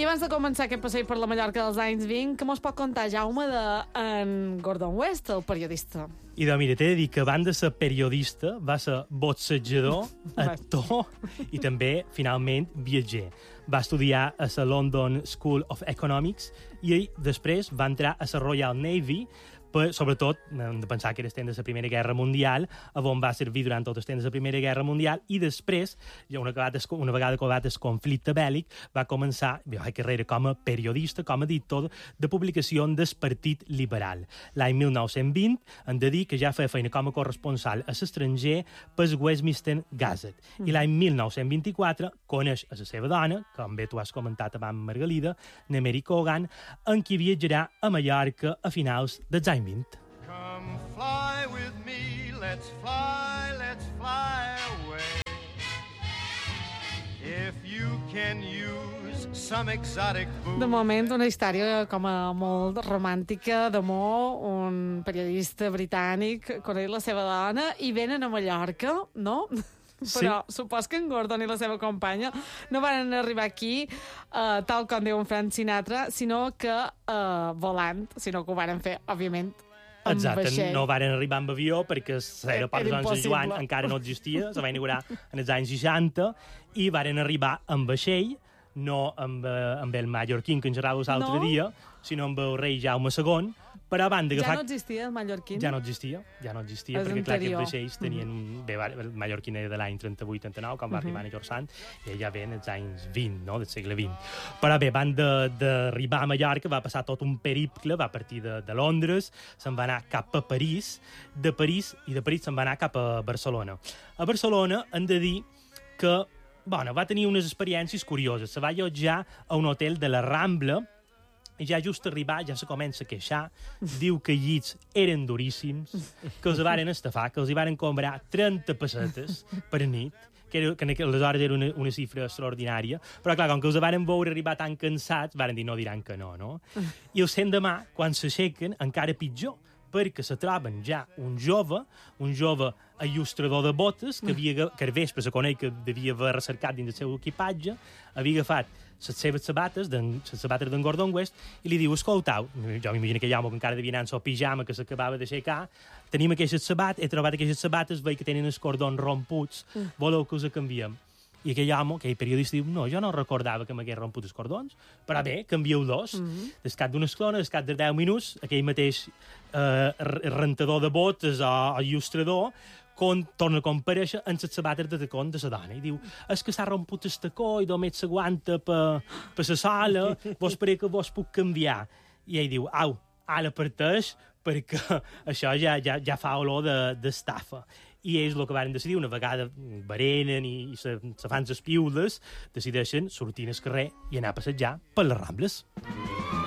abans de començar aquest passeig per la Mallorca dels anys 20, què mos pot contar, Jaume, d'en Gordon West, el periodista? I doncs mira, t'he de dir que a banda de ser periodista, va ser boxejador, actor i també, finalment, viatger. Va estudiar a la London School of Economics i després va entrar a la Royal Navy, sobretot, hem de pensar que era estent de la Primera Guerra Mundial, on va servir durant tot estent de la Primera Guerra Mundial, i després, una vegada acabat el conflicte bèl·lic, va començar la carrera com a periodista, com a editor de publicació del Partit Liberal. L'any 1920 hem de dir que ja feia feina com a corresponsal a l'estranger pel Westminster Gazette. I l'any 1924 coneix a la seva dona, com bé tu has comentat abans, Margalida, na Mary Cogan, en qui viatjarà a Mallorca a finals dels anys 20. Come fly with me, let's fly away. If you can use some exotic food. De moment, una història com a molt romàntica d'amor, un periodista britànic coneix la seva dona i venen a Mallorca, no? Però supos que en Gordon i la seva companya no van arribar aquí tal com diu en Frank Sinatra, sinó que volant, sinó que ho van fer, òbviament, amb vaixell. No van arribar amb avió perquè l'aeroport de Sant Joan encara no existia, se va inaugurar en els anys 60, i van arribar amb vaixell, no amb el mallorquín que ens xerraves l'altre dia, sinó amb el rei Jaume II, però a banda ja no existia el mallorquín? Ja no existia, perquè clar, aquests vaixells tenien... Bé, el mallorquín era de l'any 38-39, quan va arribar a Llor Sant, i ja ve en els anys 20, no?, del segle XX. Però bé, van d'arribar a Mallorca, va passar tot un periple, va partir de Londres, se'n va anar cap a París, de París se'n va anar cap a Barcelona. A Barcelona hem de dir que, bueno, va tenir unes experiències curioses. Se va allotjar a un hotel de la Rambla, i ja just arribar ja se comença a queixar, diu que llits eren duríssims, que els varen estafar, que els hi varen cobrar 30 pessetes per nit, que aleshores era una xifra extraordinària, però clar, com que els varen veure arribar tan cansats, varen dir no diran que no, no? I el demà, quan s'aixequen, encara pitjor, perquè se troben ja un jove il·lustrador de botes, que al vespre se coneix que devia haver recercat dins del seu equipatge, havia agafat les seves sabates d'en Gordon West, i li diu, escoltau, jo m'imagino que home que encara devia anar en el pijama que s'acabava d'aixecar, tenim aquestes sabates, he trobat aquestes sabates, veig que tenen els cordons romputs, voleu que us canviem? I aquell periodista diu, no, jo no recordava que m'hagués romput els cordons, però bé, canvieu dos. Descat d'una estona, descat de 10 minuts, aquell mateix rentador de botes o il·lustrador torna a comparèixer en les sabates de tacón de la dona i diu, és que s'ha romput el tacó i només s'aguanta per la sala, vos pareix que vos puc canviar. I ell diu, au, ara parteix, perquè això ja fa olor d'estafa. I ells el que van decidir, una vegada berenen i se fan les piules, decideixen sortir al carrer i anar a passejar per les Rambles.